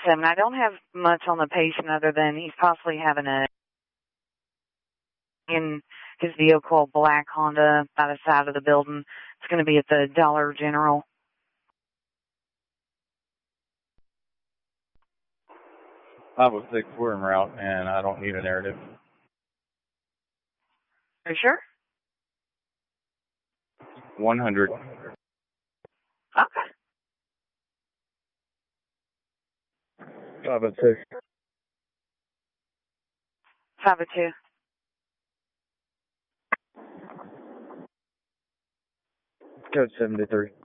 7. I don't have much on the patient other than he's possibly having in his vehicle, black Honda, by the side of the building. It's going to be at the Dollar General. I have a 6. We're en route, and I don't need a narrative. Are you sure? 100. Okay. 502. 502. Code 73.